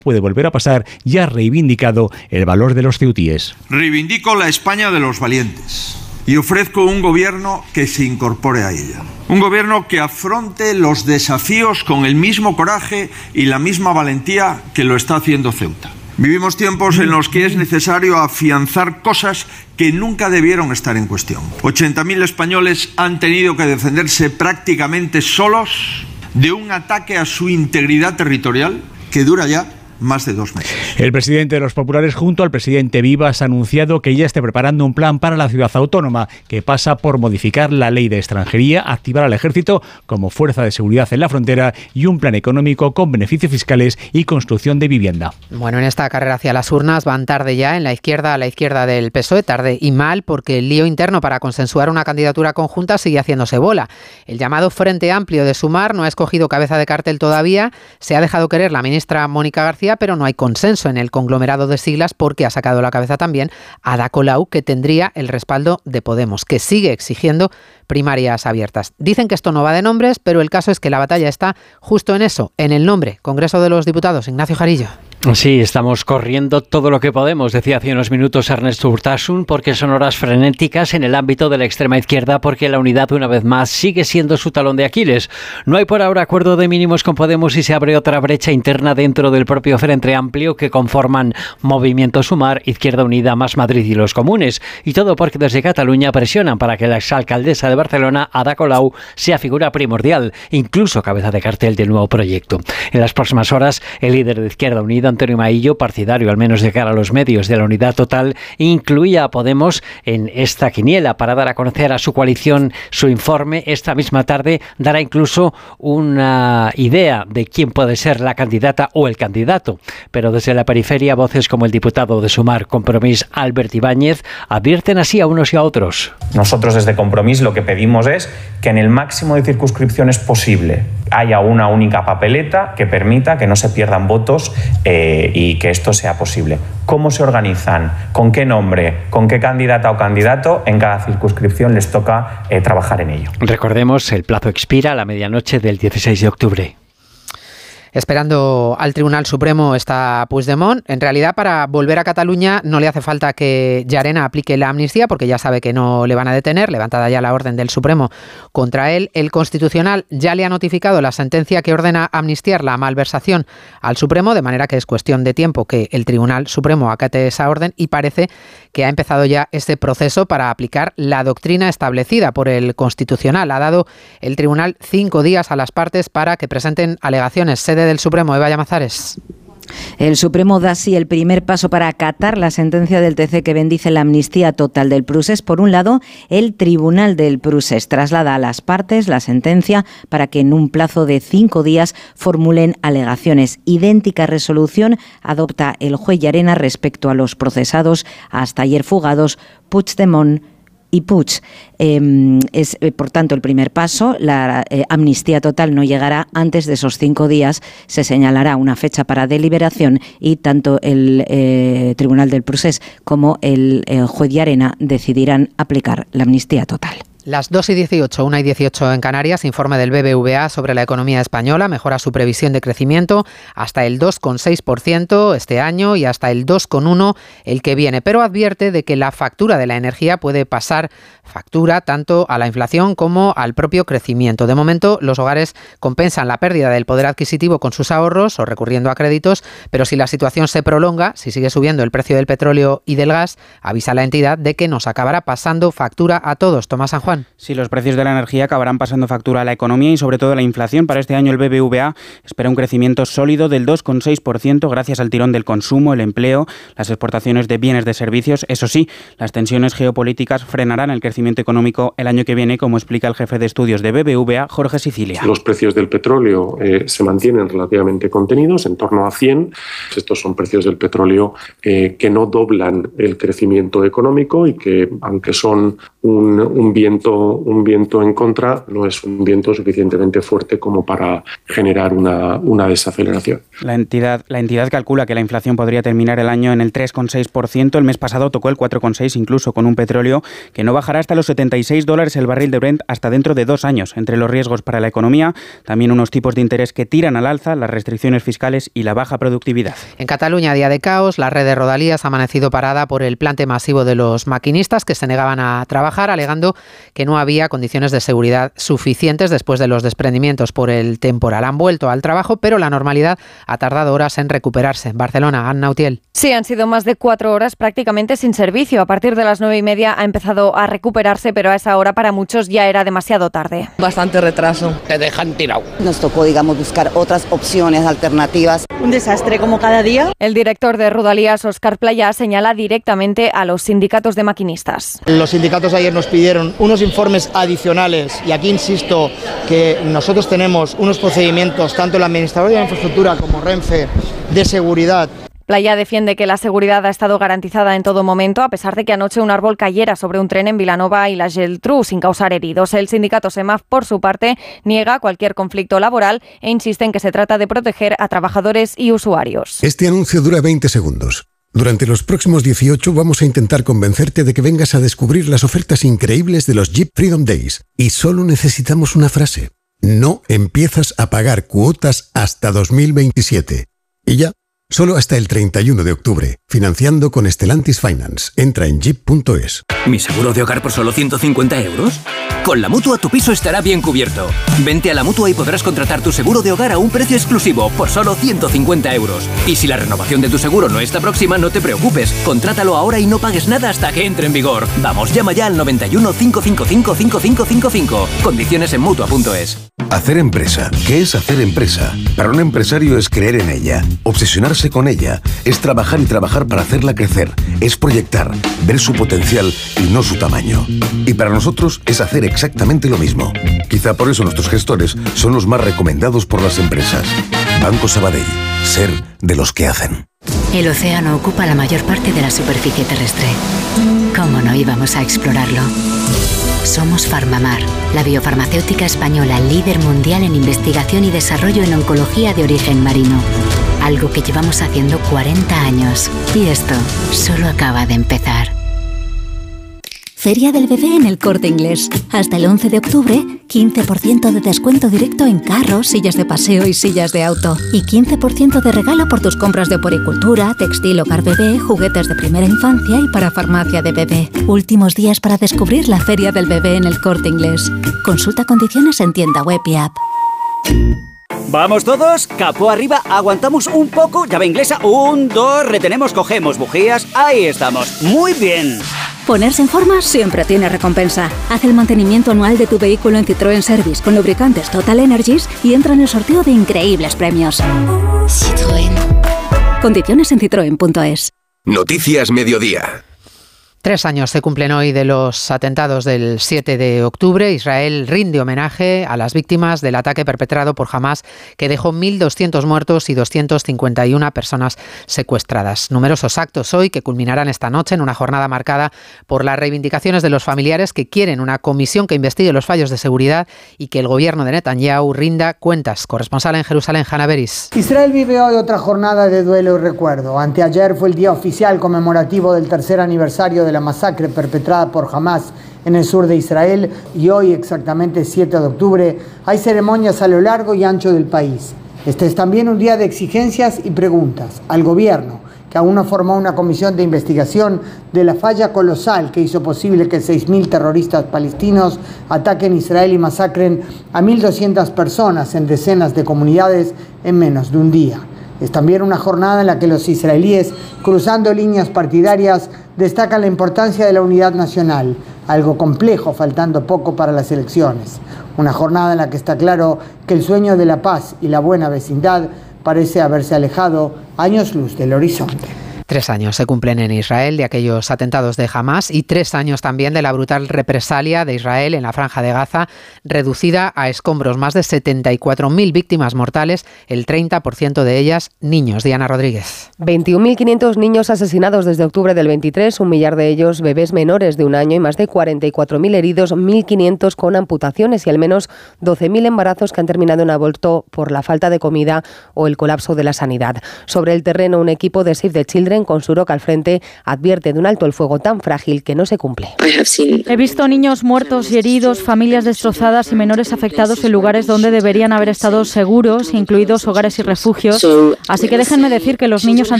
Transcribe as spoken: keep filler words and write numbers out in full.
puede volver a pasar y ha reivindicado el valor de los ceutíes. Reivindico la España de los valientes y ofrezco un gobierno que se incorpore a ella. Un gobierno que afronte los desafíos con el mismo coraje y la misma valentía que lo está haciendo Ceuta. Vivimos tiempos en los que es necesario afianzar cosas que nunca debieron estar en cuestión. ochenta mil españoles han tenido que defenderse prácticamente solos de un ataque a su integridad territorial que dura ya más de dos meses. El presidente de los populares, junto al presidente Vivas, ha anunciado que ya está preparando un plan para la ciudad autónoma que pasa por modificar la ley de extranjería, activar al ejército como fuerza de seguridad en la frontera y un plan económico con beneficios fiscales y construcción de vivienda. Bueno, en esta carrera hacia las urnas van tarde ya en la izquierda, a la izquierda del P S O E, tarde y mal, porque el lío interno para consensuar una candidatura conjunta sigue haciéndose bola. El llamado Frente Amplio de Sumar no ha escogido cabeza de cartel todavía, se ha dejado querer la ministra Mónica García, pero no hay consenso en el conglomerado de siglas porque ha sacado la cabeza también Ada Colau, que tendría el respaldo de Podemos, que sigue exigiendo primarias abiertas. Dicen que esto no va de nombres, pero el caso es que la batalla está justo en eso, en el nombre. Congreso de los Diputados, Ignacio Jarillo. Sí, estamos corriendo todo lo que podemos, decía hace unos minutos Ernesto Urtasun, porque son horas frenéticas en el ámbito de la extrema izquierda, porque la unidad, una vez más, sigue siendo su talón de Aquiles. No hay por ahora acuerdo de mínimos con Podemos y se abre otra brecha interna dentro del propio Frente Amplio que conforman Movimiento Sumar, Izquierda Unida, Más Madrid y los Comunes. Y todo porque desde Cataluña presionan para que la exalcaldesa de Barcelona, Ada Colau, sea figura primordial, incluso cabeza de cartel del nuevo proyecto. En las próximas horas, el líder de Izquierda Unida, Antonio Maillo, partidario al menos de cara a los medios de la Unidad Total, incluía a Podemos en esta quiniela para dar a conocer a su coalición su informe. Esta misma tarde dará incluso una idea de quién puede ser la candidata o el candidato. Pero desde la periferia, voces como el diputado de Sumar, Compromís, Albert Ibáñez, advierten así a unos y a otros. Nosotros desde Compromís lo que pedimos es que en el máximo de circunscripciones posible haya una única papeleta que permita que no se pierdan votos eh, y que esto sea posible. ¿Cómo se organizan? ¿Con qué nombre? ¿Con qué candidata o candidato? En cada circunscripción les toca eh, trabajar en ello. Recordemos, el plazo expira a la medianoche del dieciséis de octubre. Esperando al Tribunal Supremo está Puigdemont. En realidad, para volver a Cataluña no le hace falta que Llarena aplique la amnistía, porque ya sabe que no le van a detener, levantada ya la orden del Supremo contra él. El Constitucional ya le ha notificado la sentencia que ordena amnistiar la malversación al Supremo, de manera que es cuestión de tiempo que el Tribunal Supremo acate esa orden, y parece que ha empezado ya este proceso para aplicar la doctrina establecida por el Constitucional. Ha dado el Tribunal cinco días a las partes para que presenten alegaciones. Sede del Supremo, Eva Llamazares. El Supremo da así el primer paso para acatar la sentencia del T C que bendice la amnistía total del Prusés. Por un lado, el Tribunal del Prusés traslada a las partes la sentencia para que en un plazo de cinco días formulen alegaciones. Idéntica resolución adopta el juez Llarena respecto a los procesados hasta ayer fugados Puigdemont y Puig. Eh, es, eh, por tanto, el primer paso. La eh, amnistía total no llegará antes de esos cinco días. Se señalará una fecha para deliberación y tanto el eh, Tribunal del Prusés como el eh, juez Llarena decidirán aplicar la amnistía total. Las dos y dieciocho, una y dieciocho en Canarias, informe del B B V A sobre la economía española, mejora su previsión de crecimiento hasta el dos coma seis por ciento este año y hasta el dos coma uno por ciento el que viene, pero advierte de que la factura de la energía puede pasar factura tanto a la inflación como al propio crecimiento. De momento, los hogares compensan la pérdida del poder adquisitivo con sus ahorros o recurriendo a créditos, pero si la situación se prolonga, si sigue subiendo el precio del petróleo y del gas, avisa la entidad de que nos acabará pasando factura a todos. Tomás San Juan. Sí, los precios de la energía acabarán pasando factura a la economía y sobre todo a la inflación. Para este año el B B V A espera un crecimiento sólido del dos coma seis por ciento gracias al tirón del consumo, el empleo, las exportaciones de bienes de servicios. Eso sí, las tensiones geopolíticas frenarán el crecimiento económico el año que viene, como explica el jefe de estudios de B B V A, Jorge Sicilia. Los precios del petróleo eh, se mantienen relativamente contenidos, en torno a cien. Estos son precios del petróleo eh, que no doblan el crecimiento económico y que, aunque son un, un bien viento, un viento en contra, no es un viento suficientemente fuerte como para generar una, una desaceleración. La entidad, la entidad calcula que la inflación podría terminar el año en el tres coma seis por ciento. El mes pasado tocó el cuatro coma seis por ciento, incluso con un petróleo que no bajará hasta los setenta y seis dólares el barril de Brent hasta dentro de dos años. Entre los riesgos para la economía, también unos tipos de interés que tiran al alza, las restricciones fiscales y la baja productividad. En Cataluña, día de caos, la red de Rodalías ha amanecido parada por el plante masivo de los maquinistas que se negaban a trabajar, alegando que no había condiciones de seguridad suficientes después de los desprendimientos por el temporal. Han vuelto al trabajo, pero la normalidad ha tardado horas en recuperarse. En Barcelona, Anna Utiel. Sí, han sido más de cuatro horas prácticamente sin servicio. A partir de las nueve y media ha empezado a recuperarse, pero a esa hora para muchos ya era demasiado tarde. Bastante retraso. Te dejan tirado. Nos tocó, digamos, buscar otras opciones alternativas. Un desastre como cada día. El director de Rodalías, Óscar Playa, señala directamente a los sindicatos de maquinistas. Los sindicatos ayer nos pidieron unos informes adicionales y aquí insisto que nosotros tenemos unos procedimientos, tanto la Administración de la Infraestructura como Renfe, de seguridad. Playa defiende que la seguridad ha estado garantizada en todo momento, a pesar de que anoche un árbol cayera sobre un tren en Vilanova y la Geltrú sin causar heridos. El sindicato SEMAF, por su parte, niega cualquier conflicto laboral e insiste en que se trata de proteger a trabajadores y usuarios. Este anuncio dura veinte segundos. Durante los próximos dieciocho vamos a intentar convencerte de que vengas a descubrir las ofertas increíbles de los Jeep Freedom Days. Y solo necesitamos una frase. No empiezas a pagar cuotas hasta dos mil veintisiete. Y ya. Solo hasta el treinta y uno de octubre, financiando con Stellantis Finance. Entra en jeep punto es. ¿Mi seguro de hogar por solo ciento cincuenta euros? Con la Mutua tu piso estará bien cubierto. Vente a la Mutua y podrás contratar tu seguro de hogar a un precio exclusivo por solo ciento cincuenta euros. Y si la renovación de tu seguro no está próxima, no te preocupes. Contrátalo ahora y no pagues nada hasta que entre en vigor. Vamos, llama ya al noventa y uno, cinco cinco cinco, cinco cinco cinco cinco. Condiciones en Mutua punto es. Hacer empresa. ¿Qué es hacer empresa? Para un empresario es creer en ella, obsesionarse con ella, es trabajar y trabajar para hacerla crecer, es proyectar, ver su potencial y no su tamaño. Y para nosotros es hacer exactamente lo mismo. Quizá por eso nuestros gestores son los más recomendados por las empresas. Banco Sabadell, ser de los que hacen. El océano ocupa la mayor parte de la superficie terrestre. ¿Cómo no íbamos a explorarlo? Somos Farmamar, la biofarmacéutica española líder mundial en investigación y desarrollo en oncología de origen marino. Algo que llevamos haciendo cuarenta años. Y esto solo acaba de empezar. Feria del Bebé en El Corte Inglés. Hasta el once de octubre, quince por ciento de descuento directo en carros, sillas de paseo y sillas de auto. Y quince por ciento de regalo por tus compras de puericultura, textil, hogar bebé, juguetes de primera infancia y para farmacia de bebé. Últimos días para descubrir la Feria del Bebé en El Corte Inglés. Consulta condiciones en tienda web y app. Vamos todos, capó arriba, aguantamos un poco, llave inglesa, un, dos, retenemos, cogemos bujías, ahí estamos, muy bien. Ponerse en forma siempre tiene recompensa. Haz el mantenimiento anual de tu vehículo en Citroën Service con lubricantes Total Energies y entra en el sorteo de increíbles premios. Citroën. Condiciones en citroen punto es. Noticias Mediodía. Tres años se cumplen hoy de los atentados del siete de octubre. Israel rinde homenaje a las víctimas del ataque perpetrado por Hamás, que dejó mil doscientos muertos y doscientas cincuenta y una personas secuestradas. Numerosos actos hoy que culminarán esta noche en una jornada marcada por las reivindicaciones de los familiares que quieren una comisión que investigue los fallos de seguridad y que el gobierno de Netanyahu rinda cuentas. Corresponsal en Jerusalén, Hanna Beris. Israel vive hoy otra jornada de duelo y recuerdo. Anteayer fue el día oficial conmemorativo del tercer aniversario de la masacre perpetrada por Hamás en el sur de Israel y hoy, exactamente siete de octubre, hay ceremonias a lo largo y ancho del país. Este es también un día de exigencias y preguntas al gobierno, que aún no formó una comisión de investigación de la falla colosal que hizo posible que seis mil terroristas palestinos ataquen Israel y masacren a mil doscientas personas en decenas de comunidades en menos de un día. Es también una jornada en la que los israelíes, cruzando líneas partidarias, destacan la importancia de la unidad nacional, algo complejo, faltando poco para las elecciones. Una jornada en la que está claro que el sueño de la paz y la buena vecindad parece haberse alejado años luz del horizonte. Tres años se cumplen en Israel de aquellos atentados de Hamás y tres años también de la brutal represalia de Israel en la Franja de Gaza, reducida a escombros. Más de setenta y cuatro mil víctimas mortales, el treinta por ciento de ellas niños. Diana Rodríguez. veintiún mil quinientos niños asesinados desde octubre del veintitrés, un millar de ellos bebés menores de un año y más de cuarenta y cuatro mil heridos, mil quinientos con amputaciones y al menos doce mil embarazos que han terminado en aborto por la falta de comida o el colapso de la sanidad. Sobre el terreno, un equipo de Save the Children con Surok al frente advierte de un alto el fuego tan frágil que no se cumple. He visto niños muertos y heridos, familias destrozadas y menores afectados en lugares donde deberían haber estado seguros, incluidos hogares y refugios. Así que déjenme decir que los niños han